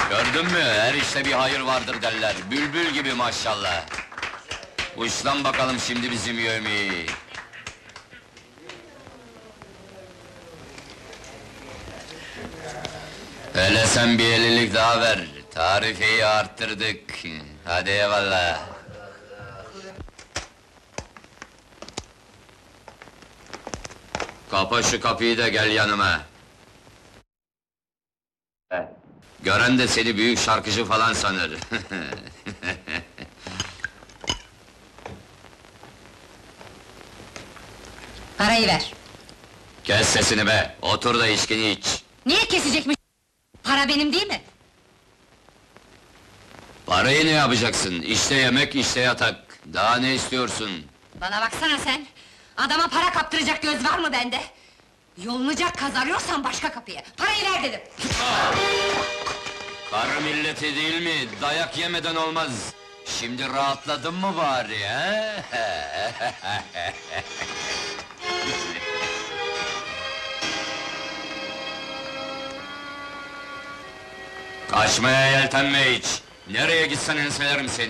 Gördün mü? Her işte bir hayır vardır derler. Bülbül gibi maşallah. Uçlan bakalım şimdi bizim yövmeyi. Hele sen bir 50'lik daha ver. Tarifeyi arttırdık. Hadi eyvallah. Kapa şu kapıyı da gel yanıma. Gören de seni büyük şarkıcı falan sanır. Parayı ver! Kes sesini be, otur da içkini iç. Niye kesecekmiş? Para benim değil mi? Parayı ne yapacaksın? İşte yemek, işte yatak. Daha ne istiyorsun? Bana baksana sen! Adama para kaptıracak göz var mı bende? Yolunacak kaz arıyorsan başka kapıya! Parayı ver dedim! Karı milleti değil mi? Dayak yemeden olmaz. Şimdi rahatladın mı bari, he? Kaçmaya yeltenme hiç! Nereye gitsen enselerim seni!